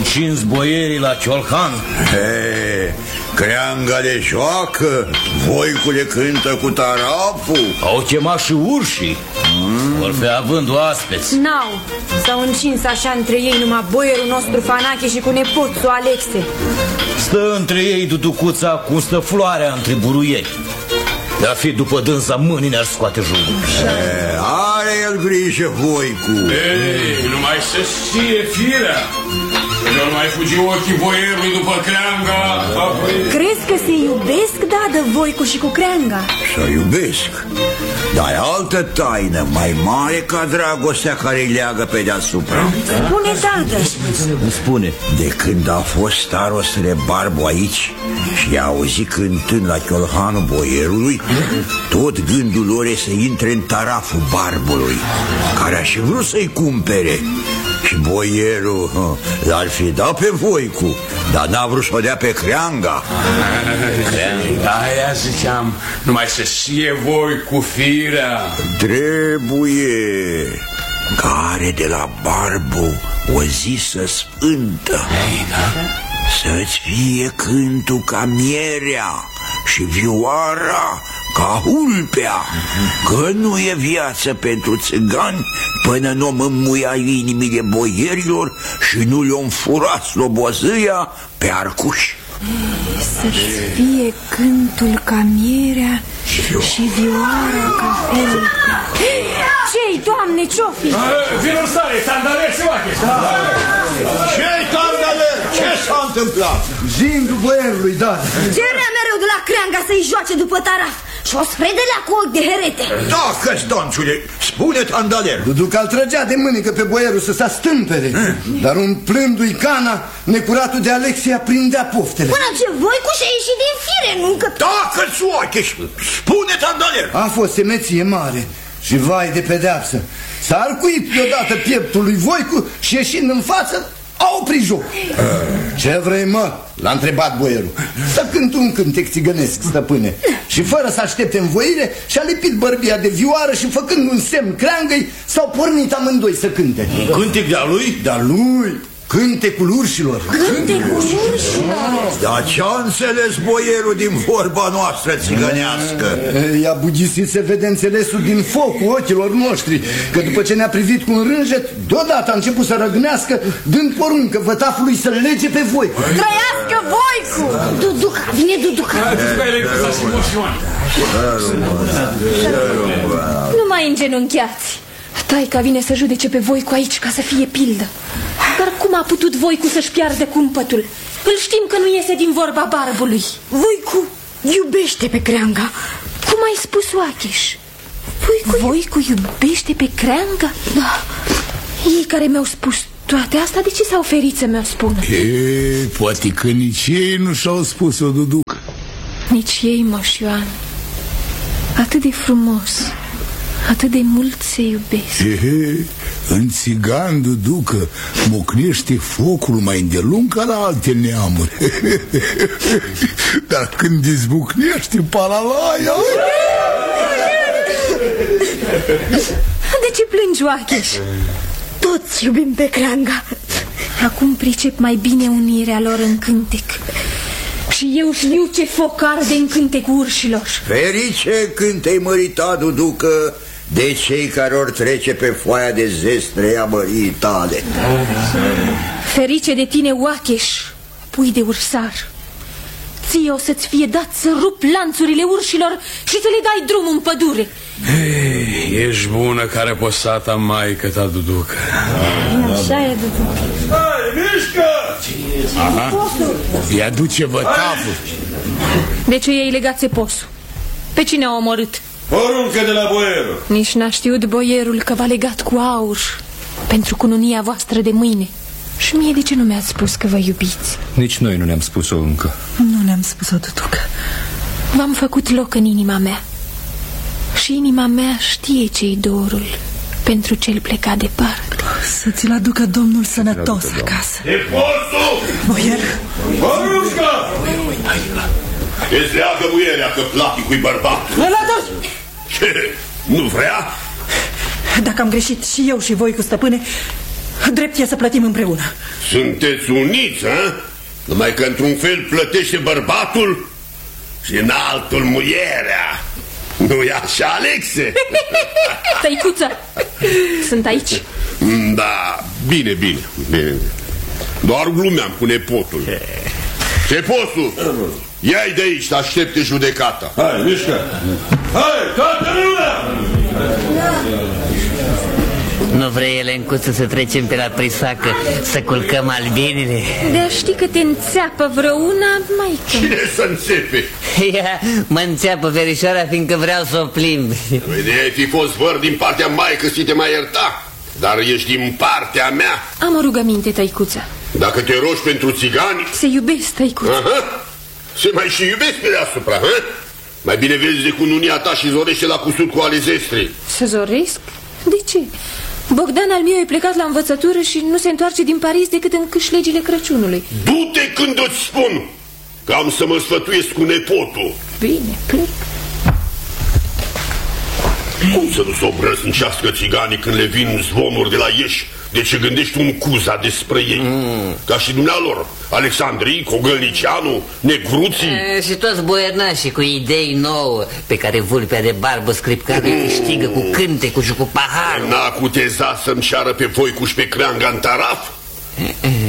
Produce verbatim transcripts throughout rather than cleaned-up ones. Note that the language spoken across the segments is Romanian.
ucins boierii la Ciolhan. He, creanga le joacă, Voicule cântă cu taraful. Au chemat și urșii. mm. Vor fi având oaspeți. N-au, s-au încins așa între ei numai boierul nostru Fanache și cu nepoțul Alexe. Stă între ei duducuța cum stă floarea între buruieri. De-a fi după dânsa mâini ne-ar scoate jurul. Are el grijă, Voicu. Ei, numai să știe firea. Nu mai fugi ochii boierului după Creanga. Crezi că se iubesc, Dadă, Voicu și cu Creanga? Să iubesc. Dar e altă taină mai mare ca dragostea care îi leagă pe deasupra. Spune, Dadă. Îmi spune. De când a fost starostele Barbu aici și i-a auzit cântând la Ciolhanul boierului, tot gândul lor e să intre în taraful Barbului, care a și vrut să-i cumpere. Și boierul l-ar fi dat pe Voicu, dar n-a vrut să o dea pe Creanga. Aia ziceam, numai să știe Voicu firea. Trebuie. Care de la Barbu o zi să sfântă. Ei, da? Să-ți fie cântul ca mierea și vioara ca hulpea. Că nu e viață pentru țigani până nu o mâmuia inimile boierilor și nu le-o înfura slobozâia pe arcuși. Să-ți fie cântul ca mierea și vioara ca hulpea. Ce-i, Doamne, ce-o fi? Vinul sare, Tandaler și Oacheș. Ce-i, Tandaler? Ce s-a întâmplat? Zindul boierului, da. Cerea mereu de la Creanga să-i joace după taraf și o spredelea cu ochi de herete. Da, că-ți, Donțule, spune, Tandaler. Duduca îl trăgea de mânică pe boierul să se stâmpere, mm. dar umplându-i cana, necuratul de Alexia prindea poftele. Până ce Voicu și-a ieșit din fire, nu că... Da, că-ți, Oacheș, spune, Tandaler. A fost semeție mare și vai de pedeapsă. S-a arcuit deodată pieptul lui Voicu și ieșind în față a oprit joc. Ce vrei, mă? L-a întrebat boierul. Să cânt un cântec țigănesc, stăpâne. Și fără să aștepte învoire, și-a lipit bărbia de vioară și făcând un semn Creangăi, s-au pornit amândoi să cânte. Cântec de-a lui? De-a lui, cântecul urșilor. Cântecul urșilor? Dar ce-a înțeles boierul din vorba noastră țigănească? I-a bugisit să vede înțelesul din focul ochilor noștri, că după ce ne-a privit cu un rânjet, deodată a început să răgnească, dând poruncă vătafului să-l lege pe Voicu. Trăiască Voicu! Duduca, vine Duduca. Nu mai îngenunchiați. Taica vine să judece pe Voicu aici ca să fie pildă. Dar cum a putut Voicu să-și piardă cumpătul? Îl știm că nu iese din vorba Barbului. Voicu iubește pe Creanga. Cum ai spus, Oacheș? Voicu, Voicu iubește pe Creanga? Da. Ei care mi-au spus toate astea, de ce s-au ferit să mi-o spună? E, poate că nici ei nu și-au spus-o, Duduc. Nici ei, Moș Ioan. Atât de frumos, atât de mult se iubesc. Ehe, în țigan, Duducă, mocnește focul mai îndelung ca la alte neamuri. Dar când izbucnește palalaia... De ce plângi, Oacheș? Toți iubim pe Creanga. Acum pricep mai bine unirea lor în cântec. Și eu știu ce foc arde în cântecul urșilor. Ferice când te-ai măritat, Duducă, de cei care or trece pe foaia de zestre a mării tale. Ferice de tine, Oacheș, pui de ursar. Ție o să-ți fie dat să rup lanțurile urșilor și să le dai drumul în pădure. Hey, ești bună care posata maică ta, Duducă. Așa e, Duducă. Hai, mișcă! Aha, i-a duce vătaful. De ce i-ai legat țeposul? Pe cine a omorât? Poruncă de la boierul. Nici n-a știut boierul că v-a legat cu aur pentru cununia voastră de mâine. Și mie de ce nu mi-ați spus că vă iubiți? Nici noi nu ne-am spus-o încă. Nu ne-am spus-o, Duducă. V-am făcut loc în inima mea. Și inima mea știe ce-i dorul pentru cel plecat departe. Să ți-l aducă Domnul sănătos acasă. Deposul! Boier! Poruncă! Îți leagă muierea că platicul-i bărbat. Ce? Nu vrea? Dacă am greșit și eu și voi cu stăpâne, Drept e să plătim împreună. Sunteți uniți, hă? Numai că într-un fel plătește bărbatul și în altul muierea. Nu-i așa, Alexe? Tăicuță, sunt aici. Da, bine, bine, bine. Doar glumeam cu nepotul. Nepotul, ia-i de aici, aștepte judecata. Hai, mișcă. Hai, toată lumea! Nu vrei, Elencuță, să trecem pe la prisacă, să culcăm albinile? De-a ști că te înțeapă vreuna, maică. Cine să înțepe? Ea mă înțeapă, verișoara, fiindcă vreau să o plimb. Vede, ai fi fost văr din partea maică și te mai ierta. Dar ești din partea mea. Am o rugăminte, tăicuță. Dacă te rogi pentru țigani... Se iubesc, tăicuță. Aha. Se mai și iubesc pe deasupra, hă? Mai bine vezi de cununia ta și zorește la cusut cu ale zestri. Să zoresc? De ce? Bogdan al meu e plecat la învățătură și nu se întoarce din Paris decât în câșlegile Crăciunului. Du-te când îți spun că am să mă sfătuiesc cu nepotul. Bine, plec. Cum să nu se obrăznicească țiganii când le vin zvonuri de la Ieși? De ce gândești un Cuza despre ei? Mm. Ca și dumnealor, Alexandrii, Cogălnicianu, Negruții. E, și toți boiernașii cu idei nouă pe care vulpea de barbă scripcare mm. câștigă cu cântecul și cu paharul. N-a cuteza să-mi ceară pe Voicu și pe Creanga în taraf? E, e,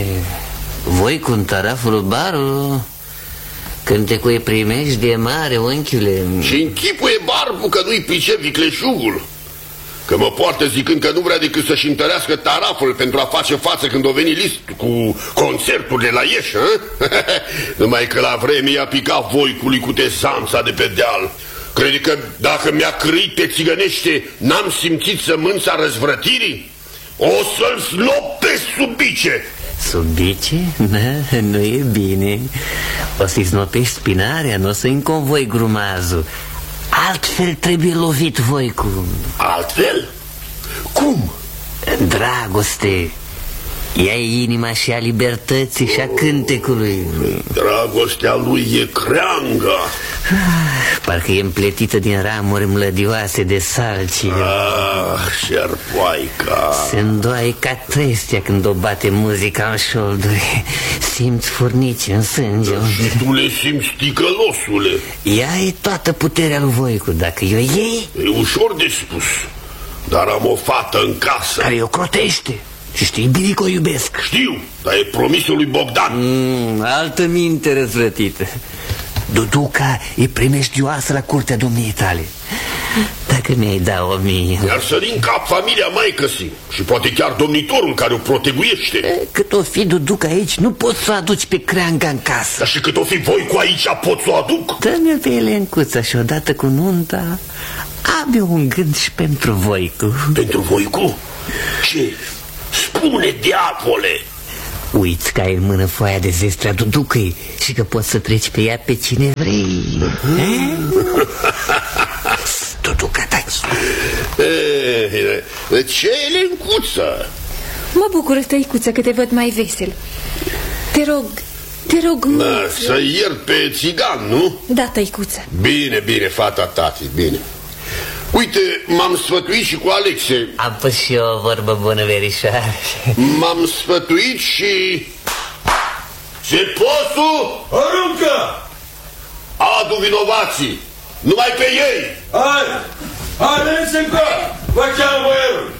Voicu în taraful barul? Cântecul e primejdie mare, unchiule. Și închipuie Barbu că nu-i pricep vicleșugul. Că mă poartă zicând că nu vrea decât să-și întărească taraful pentru a face față când o veni list cu concerturile la Ieși, hă? Numai că la vreme i-a picat Voicului cu tezanța de pe deal. Crede că dacă mi-a crâit pe țigănește n-am simțit sămânța răzvrătirii? O să-l slopesc sub bice. Sub bice? Da, nu e bine. O să-i snopești spinarea, nu o să-i înconvoi grumazul. Altfel trebuie lovit, Voicu. Altfel? Cum? Dragoste. Ea-i inima și a libertății și a cântecului. Dragostea lui e Creanga. Parcă e împletită din ramuri mlădioase de salci. Ah, șerpoaica. Se îndoaie ca trestia când o bate muzica în șolduri. Simți furnici în sânge. Și tu le simți, ticălosule. Ea e toată puterea lui Voicu. Dacă eu iei... E ușor de spus. Dar am o fată în casă care o crotește. Și știi bine că o iubesc. Știu, dar e promisul lui Bogdan. mm, Altă minte răzvrătită. Duduca e primejdioasă la curtea domniei tale. Dacă mi-ai da o mie. Iar să din cap familia maicăsii. Și poate chiar domnitorul care o proteguiește. Cât o fi Duduca aici, nu poți să o aduci pe Creanga în casă. Dar și cât o fi Voicu aici, pot să o aduc? Dă-mi-o pe Elencuța și odată cu nunta am eu un gând și pentru Voicu. Pentru Voicu? Ce? Spune, diavole! Uiți că ai în mână foaia de zestrea Duducăi și că poți să treci pe ea pe cine vrei. Duduca, taci. Ce, Elencuță? Mă bucură, tăicuță, că te văd mai vesel. Te rog, te rog mult. Da, să iert pe țigan, nu? Da, tăicuță. Bine, bine, fata tati, bine. Uite, m-am sfătuit și cu Alexe. Am pus și eu o vorbă bună, verișoară. M-am sfătuit și... Ceposul! Aruncă! Adu vinovații! Numai pe ei! Hai! Hai, veniți încă! Vă cheamă boierul!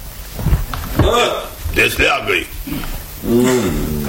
Desleagă-i! Mm.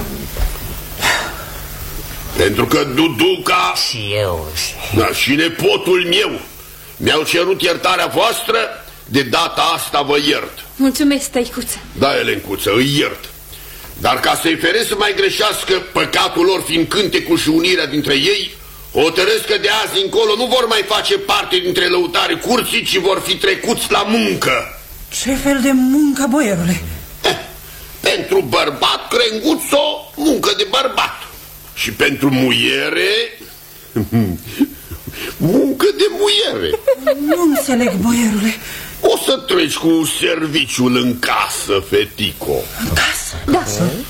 Pentru că Duduca... Și eu... Da, și nepotul meu mi-au cerut iertarea voastră, de data asta vă iert. Mulțumesc, tăicuță. Da, Elencuță, îi iert. Dar ca să-i feresc să mai greșească, păcatul lor fiind cântecul și unirea dintre ei, hotărăsc că de azi încolo nu vor mai face parte dintre lăutarii curții, ci vor fi trecuți la muncă. Ce fel de muncă, boierule? Eh, pentru bărbat, crenguțo, muncă de bărbat. Și pentru muiere... muncă de muiere. Nu înțeleg, boierule. O să treci cu serviciul în casă, fetico. În casă? Da,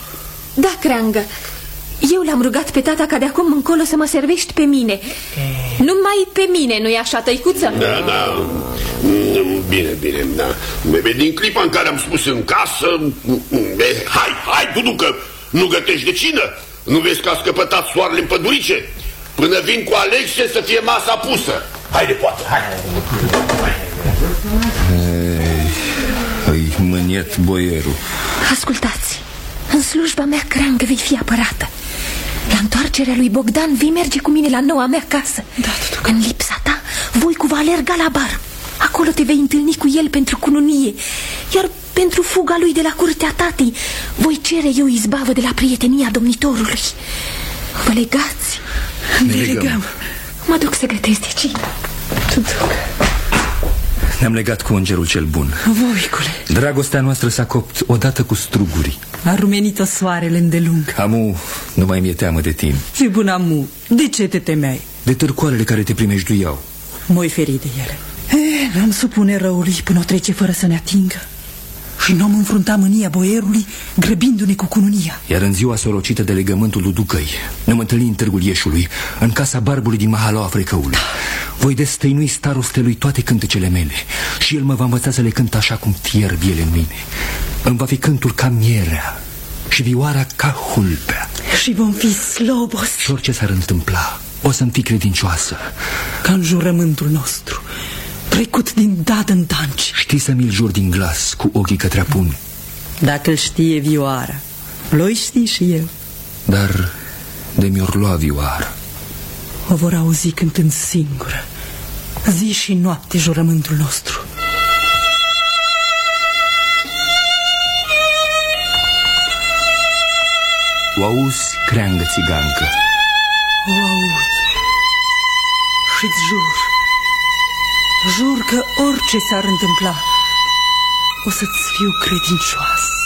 da, Creangă. Eu l-am rugat pe tata ca de acum încolo să mă servești pe mine. Numai pe mine, nu-i așa, tăicuță? Da, da. Bine, bine, da. Din clipa în care am spus în casă, hai, hai, duducă, nu gătești de cină. Nu vezi că a scăpătat soarele în pădurice? Până vin cu Alexe să fie masa pusă. Haide, poate, hai. Îi mâniet boierul. Ascultați, în slujba mea creangă vei fi apărată. La întoarcerea lui Bogdan vei merge cu mine la noua mea casă. Da, tutucă. În lipsa ta, Voicu va alerga la bar. Acolo te vei întâlni cu el pentru cununie. Iar pentru fuga lui de la curtea tatei voi cere eu izbavă de la prietenia domnitorului. Vă legați? Ne legăm. Mă duc să gătesc de cină. Tutucă. Ne-am legat cu îngerul cel bun. Voicule, Dragostea noastră s-a copt odată cu strugurii. a rumenit-o soarele îndelung. Amu, nu mai mi-e teamă de tine. Fi bun, Amu, de ce te temeai? De târcoarele care te primejduiau. Moi feri de ele. E, n-am supune răului până o trece fără să ne atingă. Și n-am înfruntat mânia boierului, grăbindu-ne cu cununia. Iar în ziua sorocită de legământul lui Ducăi ne-am întâlnit în Târgul Ieșului, în casa barbului din Mahalaua Frecăului. Voi destăinui starostelui toate cântecele mele și el mă va învăța să le cânt așa cum fierb ele în mine. Îmi va fi cântul ca mierea și vioara ca hulpea. Și vom fi slobos. Și orice s-ar întâmpla, o să-mi fii credincioasă. Ca în jurământul nostru, trecut din dad în danci. Știi să mi-l jur din glas cu ochii către apun. Dacă îl știe vioara, l-o ști și eu. Dar de mi-or lua vioara, O vor auzi cântând singură, zi și noapte, jurământul nostru. o auzi, creangă țigancă? O aud și-ți jur, jur că orice s-ar întâmpla, o să-ți fiu credincioasă.